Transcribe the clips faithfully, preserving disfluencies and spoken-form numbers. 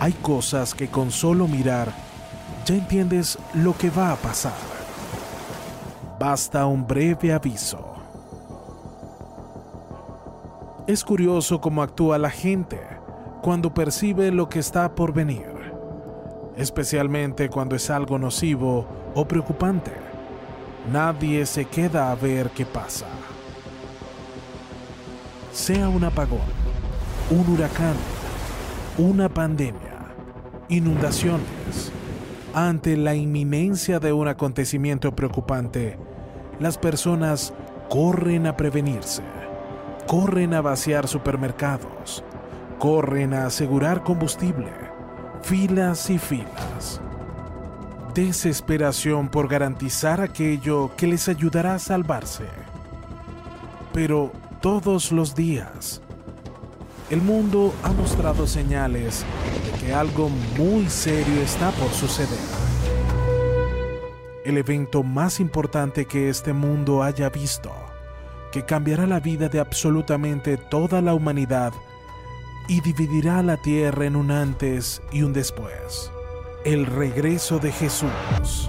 Hay cosas que con solo mirar ya entiendes lo que va a pasar. Basta un breve aviso. Es curioso cómo actúa la gente cuando percibe lo que está por venir, especialmente cuando es algo nocivo o preocupante. Nadie se queda a ver qué pasa. Sea un apagón, un huracán, una pandemia, inundaciones. Ante la inminencia de un acontecimiento preocupante, las personas corren a prevenirse, corren a vaciar supermercados, corren a asegurar combustible, filas y filas. Desesperación por garantizar aquello que les ayudará a salvarse. Pero todos los días, el mundo ha mostrado señales de que algo muy serio está por suceder. El evento más importante que este mundo haya visto, que cambiará la vida de absolutamente toda la humanidad y dividirá a la tierra en un antes y un después. El regreso de Jesús.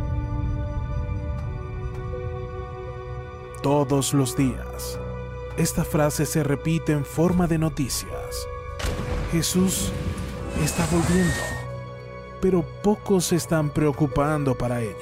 Todos los días, esta frase se repite en forma de noticias. Jesús está volviendo, pero pocos se están preocupando para ello.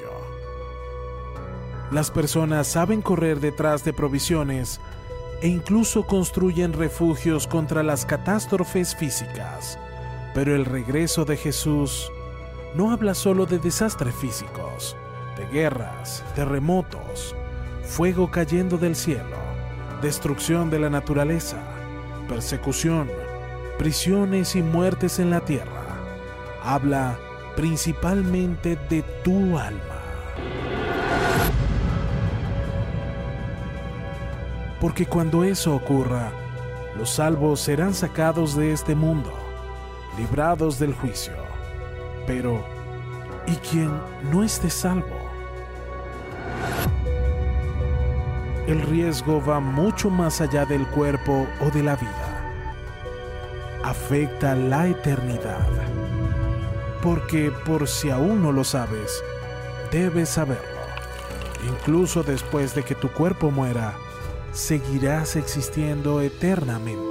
Las personas saben correr detrás de provisiones e incluso construyen refugios contra las catástrofes físicas, pero el regreso de Jesús no habla solo de desastres físicos, de guerras, terremotos, fuego cayendo del cielo, destrucción de la naturaleza, persecución, prisiones y muertes en la tierra. Habla principalmente de tu alma. Porque cuando eso ocurra, los salvos serán sacados de este mundo, librados del juicio. Pero, ¿y quien no esté salvo? El riesgo va mucho más allá del cuerpo o de la vida. Afecta la eternidad. Porque, por si aún no lo sabes, debes saberlo. Incluso después de que tu cuerpo muera, seguirás existiendo eternamente.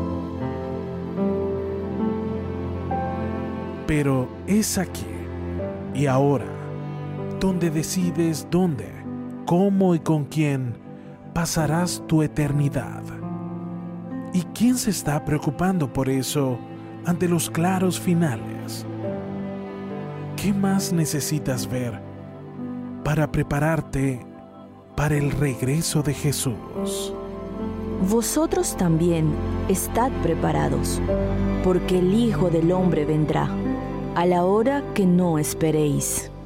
Pero es aquí y ahora donde decides dónde, cómo y con quién pasarás tu eternidad. ¿Y quién se está preocupando por eso ante los claros finales? ¿Qué más necesitas ver para prepararte para el regreso de Jesús? Vosotros también estad preparados, porque el Hijo del Hombre vendrá a la hora que no esperéis.